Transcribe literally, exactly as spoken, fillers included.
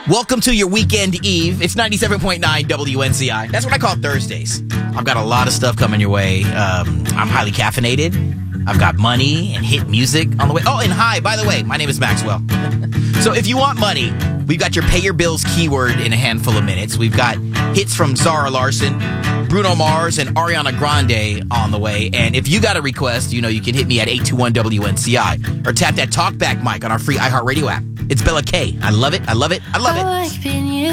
Welcome to your weekend eve. It's ninety-seven point nine W N C I. That's what I call Thursdays. I've got a lot of stuff coming your way. Um, I'm highly caffeinated. I've got money and hit music on the way. Oh, and hi, by the way, my name is Maxwell. So if you want money, we've got your pay your bills keyword in a handful of minutes. We've got hits from Zara Larsson, Bruno Mars, and Ariana Grande on the way. And if you got a request, you know, you can hit me at eight two one W N C I or tap that talkback mic on our free iHeartRadio app. It's Bella K. I love it. I love it. I love it. I like being you.